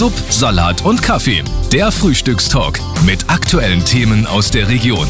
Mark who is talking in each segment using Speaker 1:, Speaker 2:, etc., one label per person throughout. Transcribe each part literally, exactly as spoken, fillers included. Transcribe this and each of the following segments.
Speaker 1: Sub, Salat und Kaffee. Der Frühstückstalk mit aktuellen Themen aus der Region.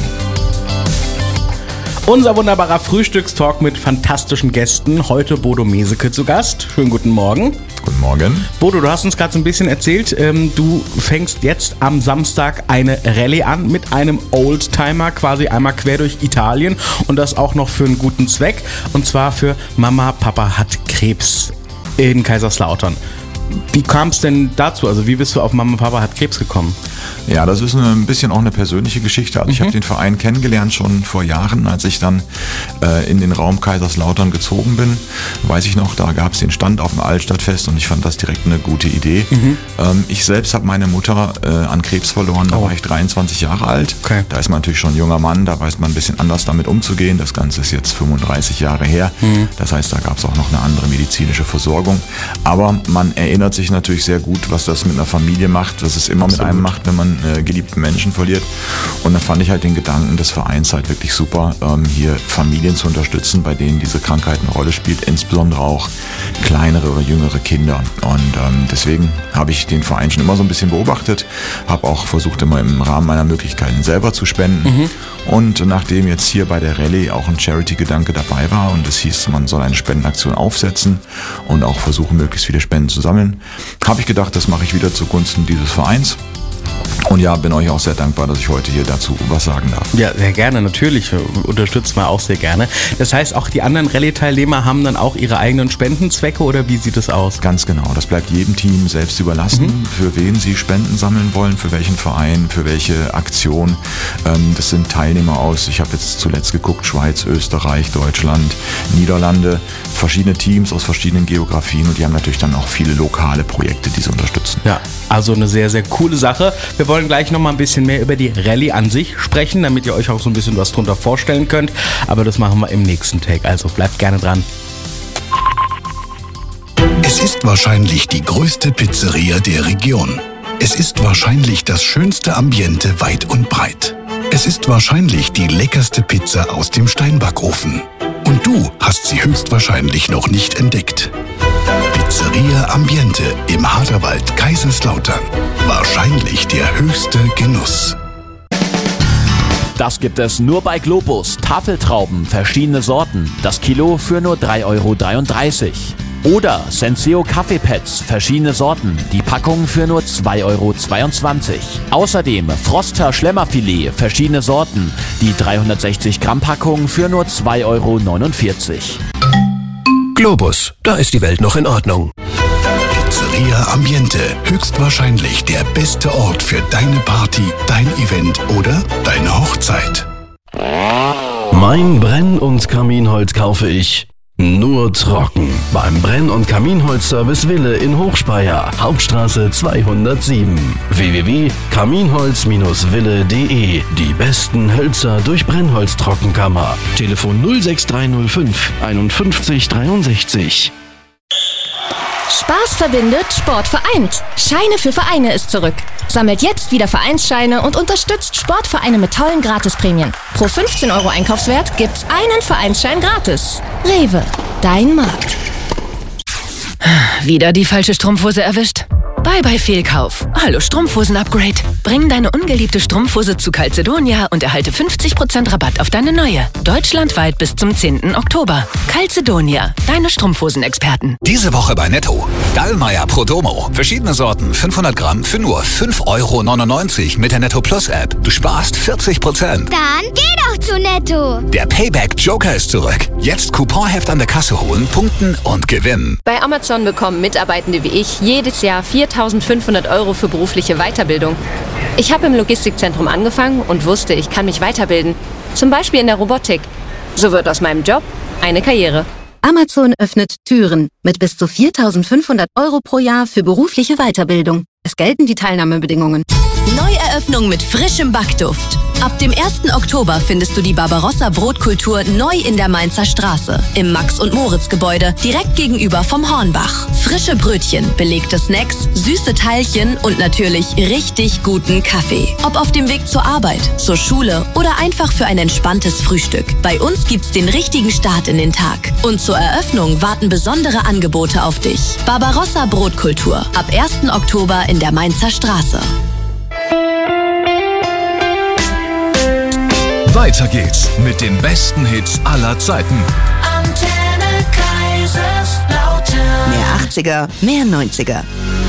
Speaker 2: Unser wunderbarer Frühstückstalk mit fantastischen Gästen. Heute Bodo Meseke zu Gast. Schönen guten Morgen.
Speaker 3: Guten Morgen.
Speaker 2: Bodo, du hast uns gerade so ein bisschen erzählt, ähm, du fängst jetzt am Samstag eine Rallye an mit einem Oldtimer, quasi einmal quer durch Italien und das auch noch für einen guten Zweck. Und zwar für Mama, Papa hat Krebs in Kaiserslautern. Wie kam es denn dazu? Also wie bist du auf Mama, Papa hat Krebs gekommen?
Speaker 3: Ja, das ist ein bisschen auch eine persönliche Geschichte. Also ich
Speaker 2: Mhm.
Speaker 3: habe den Verein kennengelernt schon vor Jahren, als ich dann äh, in den Raum Kaiserslautern gezogen bin. Weiß ich noch, da gab es den Stand auf dem Altstadtfest und ich fand das direkt eine gute Idee. Mhm. Ähm, ich selbst habe meine Mutter äh, an Krebs verloren, da
Speaker 2: oh.
Speaker 3: war ich dreiundzwanzig Jahre alt.
Speaker 2: Okay.
Speaker 3: Da ist man natürlich schon ein junger Mann, da weiß man ein bisschen anders damit umzugehen. Das Ganze ist jetzt fünfunddreißig Jahre her. Mhm. Das heißt, da gab es auch noch eine andere medizinische Versorgung. Aber man erinnert sich natürlich sehr gut, was das mit einer Familie macht, was es immer Absolut. mit einem macht, wenn man äh, geliebten Menschen verliert. Und da fand ich halt den Gedanken des Vereins halt wirklich super, ähm, hier Familien zu unterstützen, bei denen diese Krankheit eine Rolle spielt, insbesondere auch kleinere oder jüngere Kinder. Und ähm, deswegen habe ich den Verein schon immer so ein bisschen beobachtet, habe auch versucht, immer im Rahmen meiner Möglichkeiten selber zu spenden. Mhm. Und nachdem jetzt hier bei der Rallye auch ein Charity-Gedanke dabei war und es hieß, man soll eine Spendenaktion aufsetzen und auch versuchen, möglichst viele Spenden zu sammeln, habe ich gedacht, das mache ich wieder zugunsten dieses Vereins. Und ja, bin euch auch sehr dankbar, dass ich heute hier dazu was sagen darf.
Speaker 2: Ja, sehr gerne, natürlich. Unterstützen wir auch sehr gerne. Das heißt, auch die anderen Rallye-Teilnehmer haben dann auch ihre eigenen Spendenzwecke oder wie sieht es aus?
Speaker 3: Ganz genau. Das bleibt jedem Team selbst überlassen, mhm. für wen sie Spenden sammeln wollen, für welchen Verein, für welche Aktion. Das sind Teilnehmer aus, ich habe jetzt zuletzt geguckt, Schweiz, Österreich, Deutschland, Niederlande, verschiedene Teams aus verschiedenen Geografien und die haben natürlich dann auch viele lokale Projekte, die sie unterstützen.
Speaker 2: Ja, also eine sehr, sehr coole Sache. Wir wollen gleich noch mal ein bisschen mehr über die Rallye an sich sprechen, damit ihr euch auch so ein bisschen was drunter vorstellen könnt. Aber das machen wir im nächsten Take, also bleibt gerne dran.
Speaker 4: Es ist wahrscheinlich die größte Pizzeria der Region. Es ist wahrscheinlich das schönste Ambiente weit und breit. Es ist wahrscheinlich die leckerste Pizza aus dem Steinbackofen. Und du hast sie höchstwahrscheinlich noch nicht entdeckt. Pizzeria Ambiente im Haderwald, Kaiserslautern. Wahrscheinlich der höchste Genuss.
Speaker 5: Das gibt es nur bei Globus. Tafeltrauben, verschiedene Sorten. Das Kilo für nur drei Euro dreiunddreißig. Oder Senseo Kaffeepads, verschiedene Sorten. Die Packung für nur zwei Euro zweiundzwanzig. Außerdem Froster Schlemmerfilet, verschiedene Sorten. Die dreihundertsechzig Gramm Packung für nur zwei Euro neunundvierzig.
Speaker 6: Globus, da ist die Welt noch in Ordnung.
Speaker 4: Pizzeria Ambiente, höchstwahrscheinlich der beste Ort für deine Party, dein Event oder deine Hochzeit.
Speaker 6: Mein Brenn- und Kaminholz kaufe ich nur trocken. Beim Brenn- und Kaminholzservice Wille in Hochspeyer, Hauptstraße zweihundertsieben. w w w punkt kaminholz Bindestrich wille punkt de. Die besten Hölzer durch Brennholztrockenkammer. Telefon null sechs drei null fünf einundfünfzig dreiundsechzig.
Speaker 7: Spaß verbindet, Sport vereint. Scheine für Vereine ist zurück. Sammelt jetzt wieder Vereinsscheine und unterstützt Sportvereine mit tollen Gratisprämien. Pro fünfzehn Euro Einkaufswert gibt's einen Vereinsschein gratis. Rewe, dein Markt.
Speaker 8: Wieder die falsche Strumpfhose erwischt? Bye bye Fehlkauf. Hallo Strumpfhosen-Upgrade. Bring deine ungeliebte Strumpfhose zu Calzedonia und erhalte fünfzig Prozent Rabatt auf deine neue. Deutschlandweit bis zum zehnten Oktober. Calzedonia, deine Strumpfhosen-Experten.
Speaker 9: Diese Woche bei Netto. Dallmayr Prodomo. Verschiedene Sorten, fünfhundert Gramm für nur fünf Euro neunundneunzig mit der Netto Plus App. Du sparst vierzig Prozent.
Speaker 10: Dann geh doch zu Netto.
Speaker 9: Der Payback Joker ist zurück. Jetzt Couponheft an der Kasse holen, punkten und gewinnen.
Speaker 11: Bei Amazon bekommen Mitarbeitende wie ich jedes Jahr viertausendfünfhundert Euro für berufliche Weiterbildung. Ich habe im Logistikzentrum angefangen und wusste, ich kann mich weiterbilden. Zum Beispiel in der Robotik. So wird aus meinem Job eine Karriere.
Speaker 12: Amazon öffnet Türen mit bis zu viertausendfünfhundert Euro pro Jahr für berufliche Weiterbildung. Es gelten die Teilnahmebedingungen.
Speaker 13: Neueröffnung mit frischem Backduft. Ab dem ersten Oktober findest du die Barbarossa Brotkultur neu in der Mainzer Straße, im Max-und-Moritz-Gebäude, direkt gegenüber vom Hornbach. Frische Brötchen, belegte Snacks, süße Teilchen und natürlich richtig guten Kaffee. Ob auf dem Weg zur Arbeit, zur Schule oder einfach für ein entspanntes Frühstück. Bei uns gibt's den richtigen Start in den Tag. Und zur Eröffnung warten besondere Angebote auf dich. Barbarossa Brotkultur, ab ersten Oktober in der Mainzer Straße.
Speaker 1: Weiter geht's mit den besten Hits aller Zeiten.
Speaker 14: Antenne Kaiserslautern.
Speaker 13: Mehr achtziger, mehr neunziger.